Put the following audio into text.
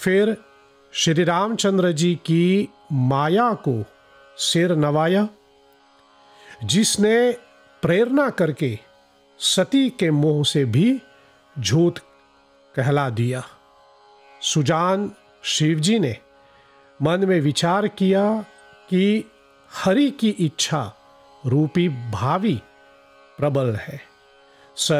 फिर श्री रामचंद्र जी की माया को सिर नवाया, जिसने प्रेरणा करके सती के मोह से भी झूठ कहला दिया। सुजान शिवजी ने मन में विचार किया कि हरि की इच्छा रूपी भावी प्रबल है।